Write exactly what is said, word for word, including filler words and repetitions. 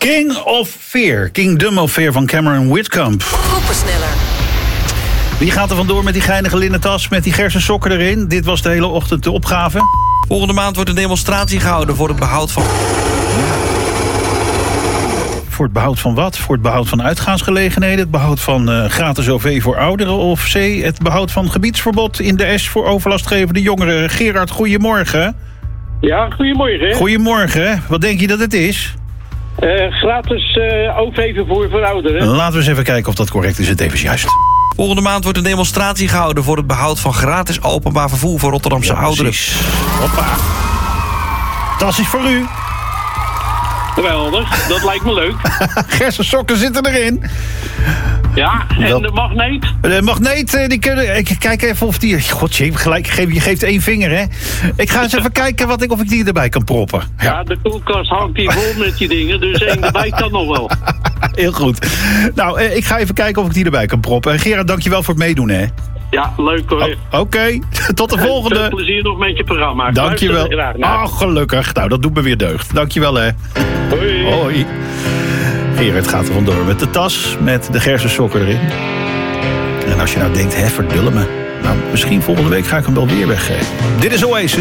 King of Fear. Kingdom of Fear van Cameron Whitcomb. Groepensneller. Wie gaat er vandoor met die geinige linnen tas met die gersen sokken erin? Dit was de hele ochtend de opgave. Volgende maand wordt een demonstratie gehouden voor het behoud van... Voor het behoud van wat? Voor het behoud van uitgaansgelegenheden? Het behoud van uh, gratis O V voor ouderen? Of C, het behoud van gebiedsverbod in de S voor overlastgevende jongeren? Gerard, goedemorgen. Ja, goedemorgen. Goedemorgen. Wat denk je dat het is? Uh, gratis uh, O V-vervoer voor ouderen. Laten we eens even kijken of dat correct is. Het even juist. Volgende maand wordt een demonstratie gehouden voor het behoud van gratis openbaar vervoer voor Rotterdamse Ja, ouderen. Hoppa. Tas is voor u. Geweldig, dat lijkt me leuk. Gersen sokken zitten erin. Ja, en Dat- de magneet? De magneet, eh, die kunnen... Ik kijk even of die... Godje, gelijk, geef, je geeft één vinger, hè. Ik ga eens even kijken wat ik, of ik die erbij kan proppen. Ja, Ja, de koelkast hangt hier vol met die dingen, dus één erbij kan nog wel. heel goed. Nou, eh, ik ga even kijken of ik die erbij kan proppen. En Gerard, dankjewel voor het meedoen, hè. Ja, leuk hoor. Oh, Oké, tot de Veel volgende. plezier nog met je programma. Ik Dankjewel. luister er graag naar. Oh, gelukkig. Nou, dat doet me weer deugd. Dankjewel, hè. Hoi. Hoi. Gerard gaat er vandoor met de tas, met de gersen sokken erin. En als je nou denkt, hè, verdulle me. Nou, misschien volgende week ga ik hem wel weer weggeven. Dit is Oasis.